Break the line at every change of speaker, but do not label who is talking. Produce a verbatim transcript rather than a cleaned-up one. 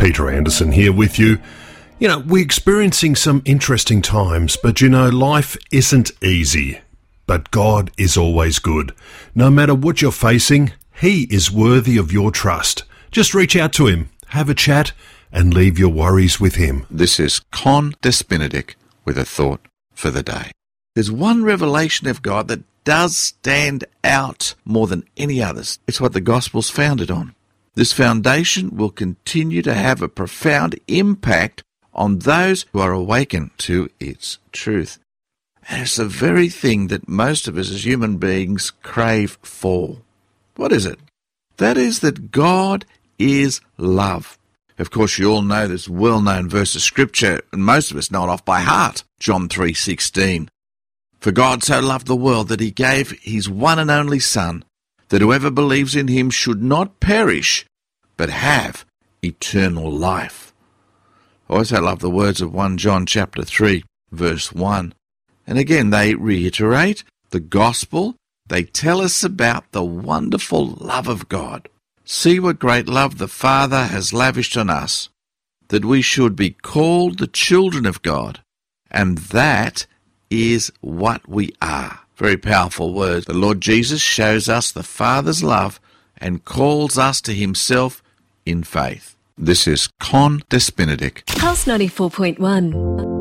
Peter Anderson here with you. You know, we're experiencing some interesting times, but you know, life isn't easy. But God is always good. No matter what you're facing, He is worthy of your trust. Just reach out to Him, have a chat, and leave your worries with Him.
This is Con Despinadic with a thought for the day. There's one revelation of God that does stand out more than any others. It's what the Gospel's founded on. This foundation will continue to have a profound impact on those who are awakened to its truth. And it's the very thing that most of us as human beings crave for. What is it? That is that God is love. Of course, you all know this well-known verse of Scripture, and most of us know it off by heart, John three sixteen. For God so loved the world that He gave His one and only Son, that whoever believes in Him should not perish, but have eternal life. I also love the words of First John chapter three, verse one. And again, they reiterate the gospel. They tell us about the wonderful love of God. See what great love the Father has lavished on us, that we should be called the children of God, and that is what we are. Very powerful words. The Lord Jesus shows us the Father's love and calls us to Himself in faith. This is Con Despinadic.
Pulse ninety-four point one.